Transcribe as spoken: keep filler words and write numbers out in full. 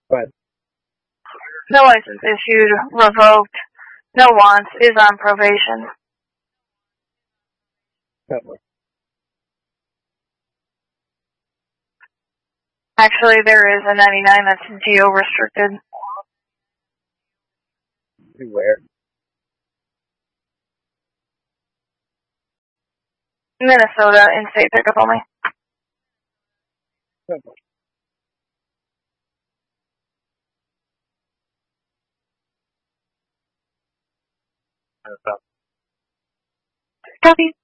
But No license issued, revoked. No wants, is on probation. no. Actually, there is a ninety-nine that's geo-restricted. Where? Minnesota, in-state pickup only. No. Copy.